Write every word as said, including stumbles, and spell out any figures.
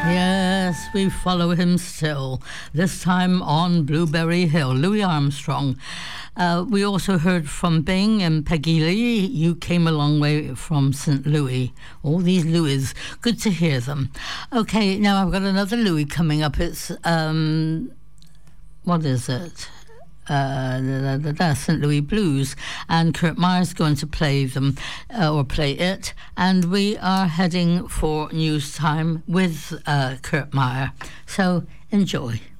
Yes, we follow him still, this time on Blueberry Hill, Louis Armstrong. Uh, we also heard from Bing and Peggy Lee. You came a long way from Saint Louis. All these Louis, good to hear them. Okay, now I've got another Louis coming up. It's, um, what is it? Uh, the, the, the Saint Louis Blues, and Kurt Meyer's going to play them uh, or play it, and we are heading for news time with uh, Kurt Meyer, so enjoy.